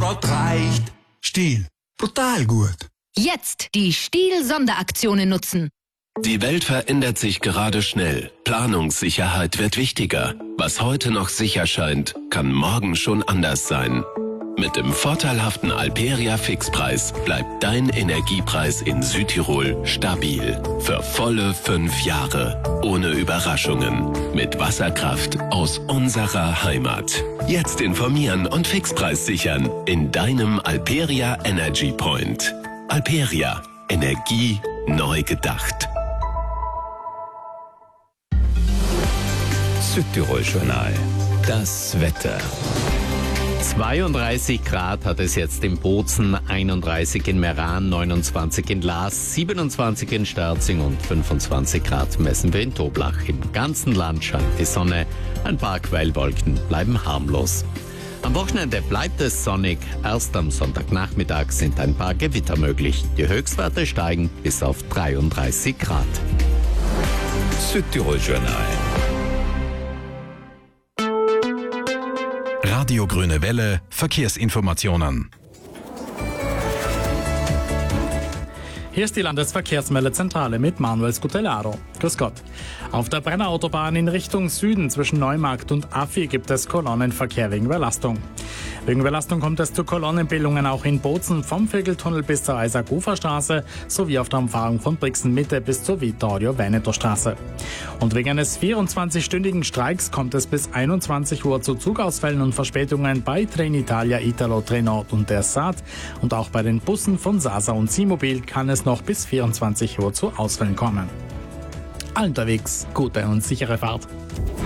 Gott reicht. Stihl, brutal gut. Jetzt die Stihl-Sonderaktionen nutzen. Die Welt verändert sich gerade schnell. Planungssicherheit wird wichtiger. Was heute noch sicher scheint, kann morgen schon anders sein. Mit dem vorteilhaften Alperia Fixpreis bleibt dein Energiepreis in Südtirol stabil. Für volle 5 Jahre. Ohne Überraschungen. Mit Wasserkraft aus unserer Heimat. Jetzt informieren und Fixpreis sichern in deinem Alperia Energy Point. Alperia. Energie neu gedacht. Südtirol-Journal. Das Wetter. 32 Grad hat es jetzt in Bozen, 31 in Meran, 29 in Laas, 27 in Sterzing und 25 Grad messen wir in Toblach. Im ganzen Land scheint die Sonne, ein paar Quellwolken bleiben harmlos. Am Wochenende bleibt es sonnig, erst am Sonntagnachmittag sind ein paar Gewitter möglich. Die Höchstwerte steigen bis auf 33 Grad. Südtirol-Journal. Radio Grüne Welle, Verkehrsinformationen. Hier ist die Landesverkehrsmeldezentrale mit Manuel Scutellaro. Grüß Gott. Auf der Brennerautobahn in Richtung Süden zwischen Neumarkt und Affi gibt es Kolonnenverkehr wegen Überlastung. Wegen Überlastung kommt es zu Kolonnenbildungen auch in Bozen vom Vögeltunnel bis zur Isaac-Ufer-Straße sowie auf der Umfahrung von Brixen-Mitte bis zur Vittorio-Veneto-Straße. Und wegen eines 24-stündigen Streiks kommt es bis 21 Uhr zu Zugausfällen und Verspätungen bei Trenitalia, Italo, Trenord und der Saat. Und auch bei den Bussen von Sasa und Simobil kann es noch bis 24 Uhr zu Ausfällen kommen. All unterwegs, gute und sichere Fahrt.